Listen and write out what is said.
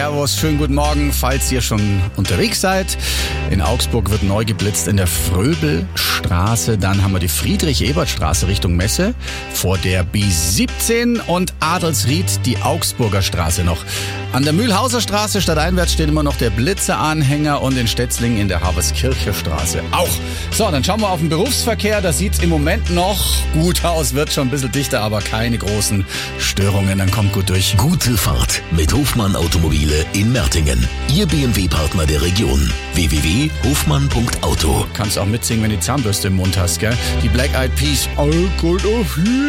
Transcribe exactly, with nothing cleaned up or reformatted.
Servus, schönen guten Morgen, falls ihr schon unterwegs seid. In Augsburg wird neu geblitzt in der Fröbelstraße. Dann haben wir die Friedrich-Ebert-Straße Richtung Messe. Vor der B siebzehn und Adelsried die Augsburger Straße noch. An der Mühlhauser Straße stadteinwärts steht immer noch der Blitzer-Anhänger und in Stetzlingen in der Haverskircher Straße auch. So, dann schauen wir auf den Berufsverkehr. Da sieht es im Moment noch gut aus, wird schon ein bisschen dichter, aber keine großen Störungen. Dann kommt gut durch. Gute Fahrt mit Hofmann Automobile in Mertingen. Ihr B M W-Partner der Region. w w w punkt hofmann punkt auto. Kannst auch mitsingen, wenn du die Zahnbürste im Mund hast, gell? Die Black Eyed Peas. All good of you.